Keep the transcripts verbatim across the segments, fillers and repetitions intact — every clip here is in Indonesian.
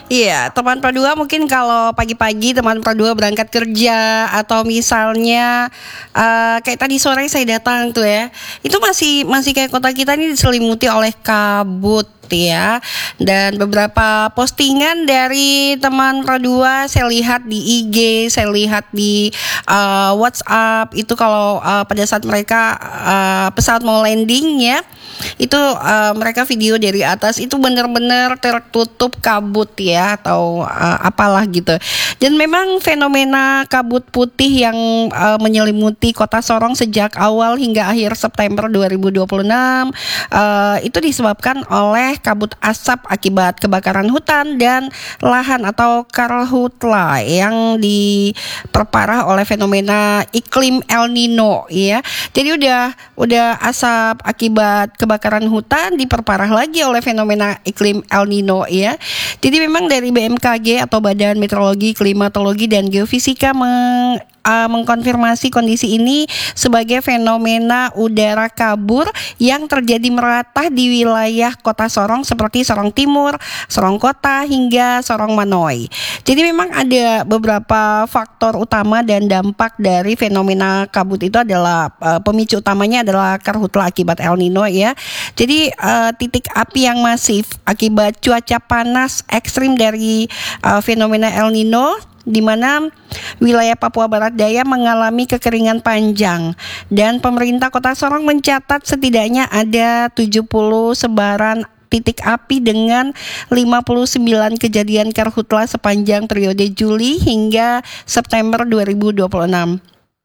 Iya, teman perdua mungkin kalau pagi-pagi teman perdua berangkat kerja atau misalnya uh, kayak tadi sore saya datang tuh ya, itu masih masih kayak kota kita ini diselimuti oleh kabut ya, dan beberapa postingan dari teman perdua saya lihat di I G, saya lihat di uh, WhatsApp itu kalau uh, pada saat mereka uh, pesawat mau landing ya, itu uh, mereka video dari atas itu benar-benar tertutup kabut ya, atau uh, apalah gitu. Dan memang fenomena kabut putih yang uh, menyelimuti kota Sorong sejak awal hingga akhir September dua ribu dua puluh enam uh, itu disebabkan oleh kabut asap akibat kebakaran hutan dan lahan atau karhutla yang diperparah oleh fenomena iklim El Nino ya. Jadi udah udah asap akibat kebakaran hutan diperparah lagi oleh fenomena iklim El Nino ya. Jadi memang dari B M K G atau Badan Meteorologi, Klimatologi dan Geofisika meng Uh, mengkonfirmasi kondisi ini sebagai fenomena udara kabur yang terjadi merata di wilayah kota Sorong seperti Sorong Timur, Sorong Kota hingga Sorong Manoy. Jadi memang ada beberapa faktor utama dan dampak dari fenomena kabut itu adalah uh, pemicu utamanya adalah karhutla akibat El Nino ya. Jadi uh, titik api yang masif akibat cuaca panas ekstrim dari uh, fenomena El Nino, di mana wilayah Papua Barat Daya mengalami kekeringan panjang, dan pemerintah Kota Sorong mencatat setidaknya ada tujuh puluh sebaran titik api dengan lima puluh sembilan kejadian karhutla sepanjang periode Juli hingga September dua ribu dua puluh enam.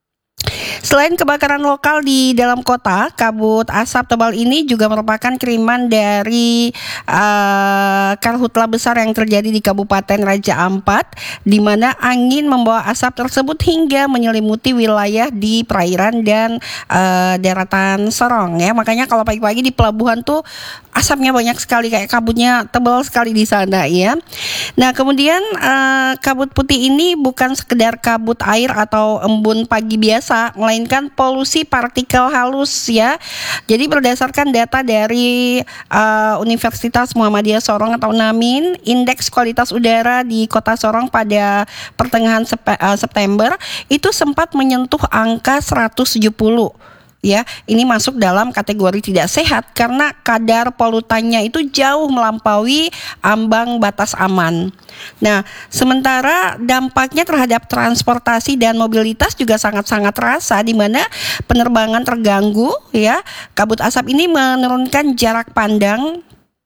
Selain kebakaran lokal di dalam kota, kabut asap tebal ini juga merupakan kiriman dari uh, karhutla besar yang terjadi di Kabupaten Raja Ampat, di mana angin membawa asap tersebut hingga menyelimuti wilayah di perairan dan uh, daratan Sorong ya. Makanya kalau pagi-pagi di pelabuhan tuh asapnya banyak sekali, kayak kabutnya tebal sekali di sana ya. Nah kemudian uh, kabut putih ini bukan sekedar kabut air atau embun pagi biasa, melainkan polusi partikel halus ya. Jadi berdasarkan data dari uh, Universitas Muhammadiyah Sorong atau NAMIN, indeks kualitas udara di Kota Sorong pada pertengahan Sep- uh, September itu sempat menyentuh angka seratus tujuh puluh. Ya, ini masuk dalam kategori tidak sehat karena kadar polutannya itu jauh melampaui ambang batas aman. Nah, sementara dampaknya terhadap transportasi dan mobilitas juga sangat-sangat terasa, di mana penerbangan terganggu ya. Kabut asap ini menurunkan jarak pandang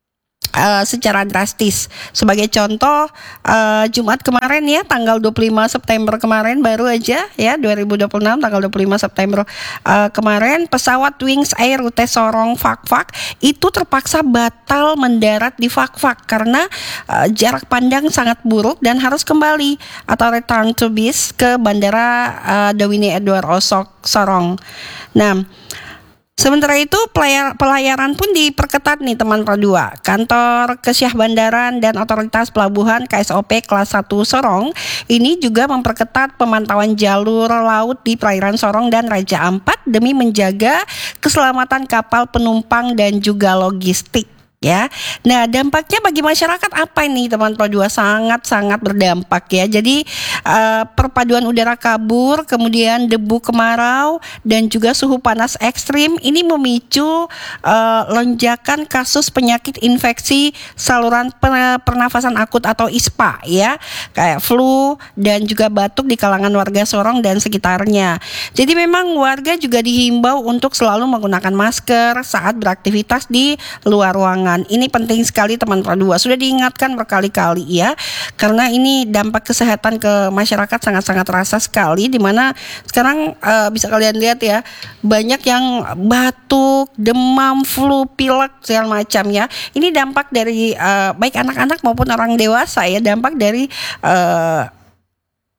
Uh, secara drastis. Sebagai contoh, uh, Jumat kemarin ya, tanggal dua puluh lima September kemarin baru aja ya, dua ribu dua puluh enam tanggal dua puluh lima September uh, kemarin, pesawat Wings Air rute Sorong Fakfak itu terpaksa batal mendarat di Fakfak karena uh, jarak pandang sangat buruk dan harus kembali atau return to base ke Bandara uh, Dawini Edward Osok Sorong. Nah, sementara itu pelayar, pelayaran pun diperketat nih teman perdua. Kantor Kesyah Bandaran dan Otoritas Pelabuhan K S O P kelas satu Sorong ini juga memperketat pemantauan jalur laut di perairan Sorong dan Raja Ampat demi menjaga keselamatan kapal penumpang dan juga logistik. Ya, nah dampaknya bagi masyarakat apa ini teman perdua? Sangat-sangat berdampak ya. Jadi uh, perpaduan udara kabur, kemudian debu kemarau dan juga suhu panas ekstrim ini memicu uh, lonjakan kasus penyakit infeksi saluran pernafasan akut atau I S P A ya, kayak flu dan juga batuk di kalangan warga Sorong dan sekitarnya. Jadi memang warga juga dihimbau untuk selalu menggunakan masker saat beraktivitas di luar ruangan. Ini penting sekali teman perdua, sudah diingatkan berkali-kali ya, karena ini dampak kesehatan ke masyarakat sangat-sangat terasa sekali, dimana sekarang uh, bisa kalian lihat ya, banyak yang batuk, demam, flu, pilek segala macam ya. Ini dampak dari uh, baik anak-anak maupun orang dewasa ya, dampak dari uh,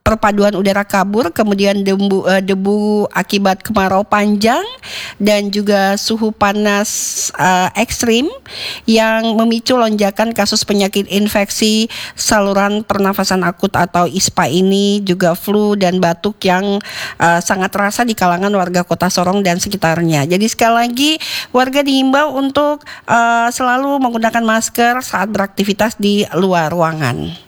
perpaduan udara kabur, kemudian debu, uh, debu akibat kemarau panjang, dan juga suhu panas uh, ekstrim yang memicu lonjakan kasus penyakit infeksi saluran pernafasan akut atau I S P A ini, juga flu dan batuk yang uh, sangat terasa di kalangan warga Kota Sorong dan sekitarnya. Jadi sekali lagi warga diimbau untuk uh, selalu menggunakan masker saat beraktivitas di luar ruangan.